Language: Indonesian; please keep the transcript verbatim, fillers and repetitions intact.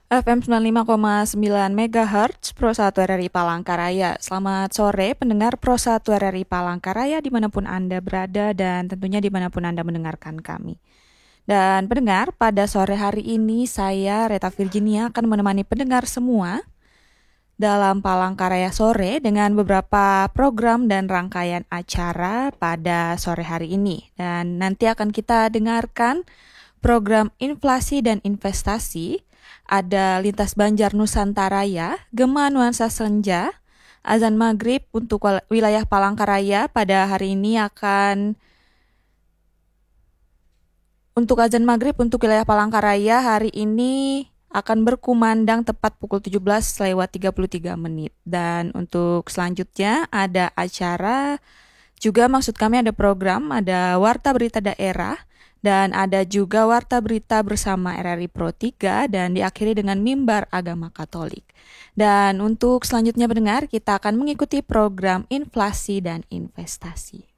F M sembilan puluh lima koma sembilan MHz Pro satu R R I Palangkaraya. Selamat sore pendengar Pro satu R R I Palangkaraya dimanapun Anda berada dan tentunya dimanapun Anda mendengarkan kami. Dan pendengar, pada sore hari ini saya Reta Virginia akan menemani pendengar semua dalam Palangkaraya sore dengan beberapa program dan rangkaian acara pada sore hari ini. Dan nanti akan kita dengarkan program inflasi dan investasi, ada Lintas Banjar Nusantaraya, Gema Nuansa Senja, azan maghrib untuk wilayah Palangkaraya pada hari ini akan untuk azan maghrib untuk wilayah Palangkaraya hari ini akan berkumandang tepat pukul tujuh belas lewat tiga puluh tiga menit. Dan untuk selanjutnya ada acara, juga maksud kami ada program, ada Warta Berita Daerah, dan ada juga Warta Berita bersama R R I Pro tiga dan diakhiri dengan Mimbar Agama Katolik. Dan untuk selanjutnya pendengar, kita akan mengikuti program inflasi dan investasi.